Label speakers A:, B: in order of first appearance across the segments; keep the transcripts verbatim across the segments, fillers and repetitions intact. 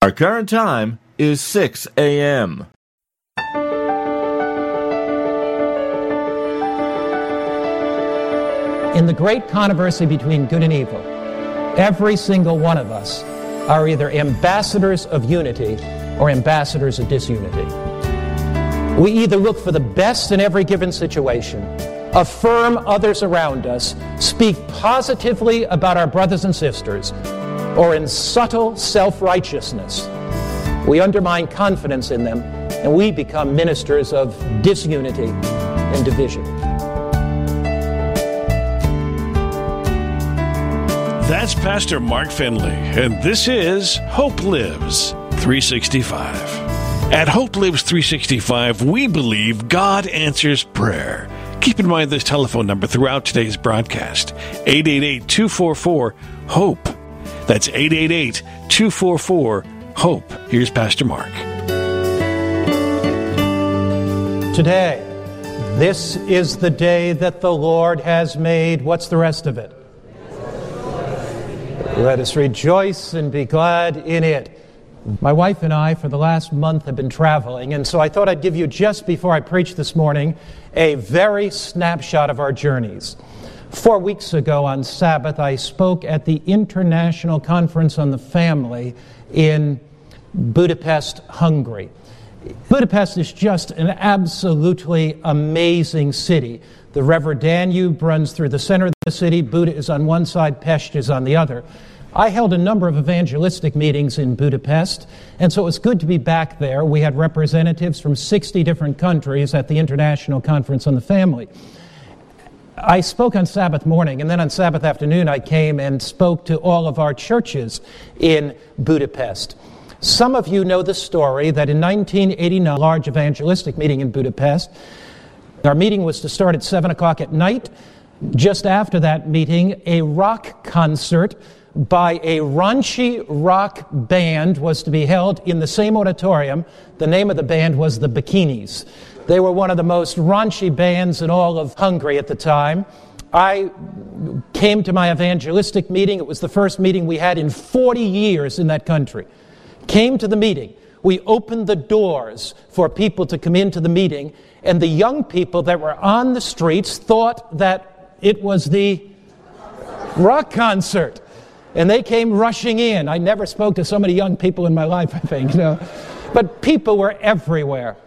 A: Our current time is six a.m.
B: In the great controversy between good and evil, every single one of us are either ambassadors of unity or ambassadors of disunity. We either look for the best in every given situation, affirm others around us, speak positively about our brothers and sisters, or in subtle self-righteousness, we undermine confidence in them and we become ministers of disunity and division.
C: That's Pastor Mark Finley, and this is Hope Lives three sixty-five. At Hope Lives three sixty-five, we believe God answers prayer. Keep in mind this telephone number throughout today's broadcast, eight eight eight, two four four, HOPE. That's eight eight eight, two four four, HOPE. Here's Pastor Mark.
B: Today, this is the day that the Lord has made. What's the rest of it? Let us rejoice and be glad in it. My wife and I, for the last month, have been traveling, and so I thought I'd give you, just before I preach this morning, a very snapshot of our journeys. Four weeks ago on Sabbath, I spoke at the International Conference on the Family in Budapest, Hungary. Budapest is just an absolutely amazing city. The River Danube runs through the center of the city. Buda is on one side, Pest is on the other. I held a number of evangelistic meetings in Budapest, and so it was good to be back there. We had representatives from sixty different countries at the International Conference on the Family. I spoke on Sabbath morning, and then on Sabbath afternoon I came and spoke to all of our churches in Budapest. Some of you know the story that in nineteen eighty-nine, a large evangelistic meeting in Budapest, our meeting was to start at seven o'clock at night. Just after that meeting, a rock concert by a raunchy rock band was to be held in the same auditorium. The name of the band was the Bikinis. They were one of the most raunchy bands in all of Hungary at the time. I came to my evangelistic meeting. It was the first meeting we had in forty years in that country. Came to the meeting. We opened the doors for people to come into the meeting, and the young people that were on the streets thought that it was the rock concert. And they came rushing in. I never spoke to so many young people in my life, I think. You know. But people were everywhere.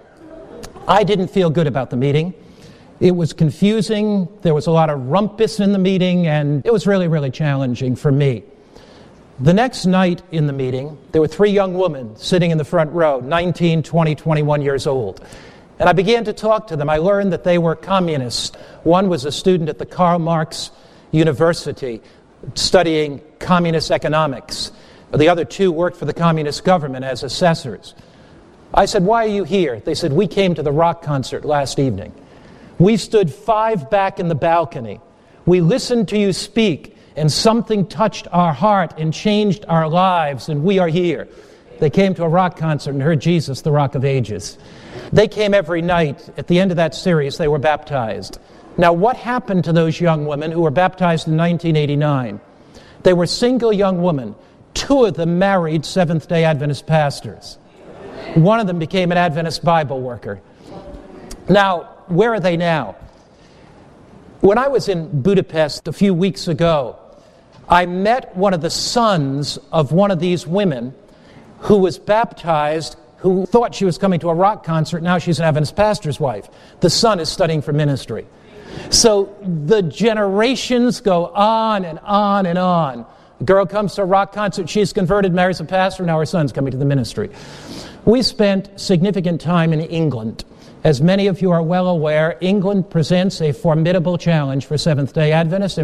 B: I didn't feel good about the meeting. It was confusing. There was a lot of rumpus in the meeting, and it was really, really challenging for me. The next night in the meeting, there were three young women sitting in the front row, nineteen, twenty, twenty-one years old. And I began to talk to them. I learned that they were communists. One was a student at the Karl Marx University studying communist economics. The other two worked for the communist government as assessors. I said, "Why are you here?" They said, "We came to the rock concert last evening. We stood five back in the balcony. We listened to you speak, and something touched our heart and changed our lives, and we are here." They came to a rock concert and heard Jesus, the Rock of Ages. They came every night. At the end of that series, they were baptized. Now, what happened to those young women who were baptized in nineteen eighty-nine? They were single young women. Two of them married Seventh-day Adventist pastors. One of them became an Adventist Bible worker. Now, where are they now? When I was in Budapest a few weeks ago, I met one of the sons of one of these women who was baptized, who thought she was coming to a rock concert. Now she's an Adventist pastor's wife. The son is studying for ministry. So the generations go on and on and on. A girl comes to a rock concert, she's converted, marries a pastor, now her son's coming to the ministry. We spent significant time in England. As many of you are well aware, England presents a formidable challenge for Seventh-day Adventists.